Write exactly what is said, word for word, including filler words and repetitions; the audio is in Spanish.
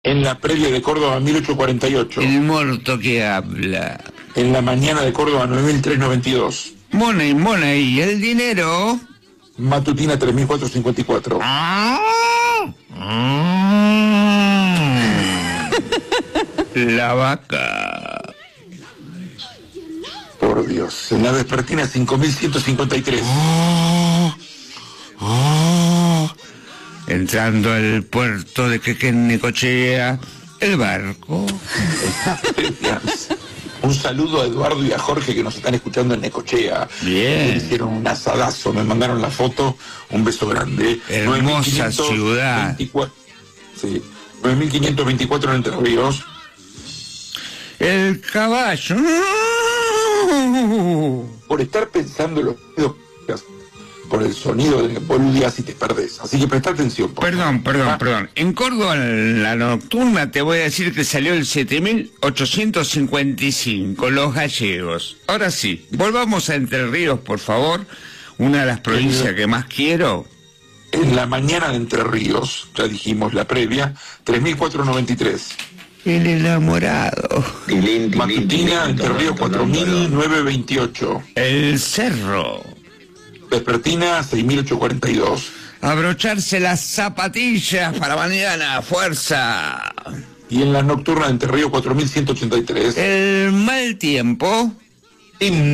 En la previa de Córdoba, mil ochocientos cuarenta y ocho. El muerto que habla. En la mañana de Córdoba, nueve mil trescientos noventa y dos. Money, money, el dinero. Matutina, tres mil cuatrocientos cincuenta y cuatro. Ah, ah. La vaca. Por Dios. En la vespertina, cinco mil ciento cincuenta y tres. Oh, oh. Entrando al puerto de Quequén-Necochea, el barco. Un saludo a Eduardo y a Jorge que nos están escuchando en Necochea. Bien. Me hicieron un asadazo, me mandaron la foto. Un beso grande. Hermosa ciudad. Sí, nueve mil quinientos veinticuatro en Entre Ríos. El caballo. Por estar pensando en los por el sonido de boludías y te perdés. Así que presta atención. Perdón, perdón, ah. perdón. En Córdoba, en la nocturna, te voy a decir que salió el siete mil ochocientos cincuenta y cinco, Los Gallegos. Ahora sí, volvamos a Entre Ríos, por favor. Una de las provincias el, que más quiero. En la mañana de Entre Ríos, ya dijimos la previa, tres mil cuatrocientos noventa y tres. El enamorado. Matutina, Entre Ríos, cuatro mil novecientos veintiocho. El Cerro. Vespertina, seis mil ochocientos cuarenta y dos. Abrocharse las zapatillas para mañana, fuerza. Y en la nocturna de Entre Ríos, cuatro mil ciento ochenta y tres. El mal tiempo.